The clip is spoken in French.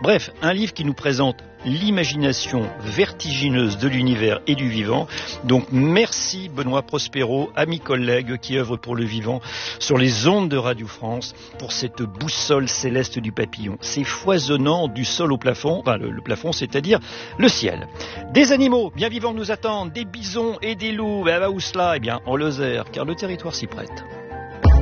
Bref, un livre qui nous présente l'imagination vertigineuse de l'univers et du vivant. Donc merci Benoît Prospero, ami collègue qui œuvre pour le vivant sur les ondes de Radio France, pour cette boussole céleste du papillon. C'est foisonnant du sol au plafond, enfin le plafond, c'est-à-dire le ciel. Des animaux bien vivants nous attendent, des bisons et des loups. Où cela ? Eh bien en Lozère, car le territoire s'y prête.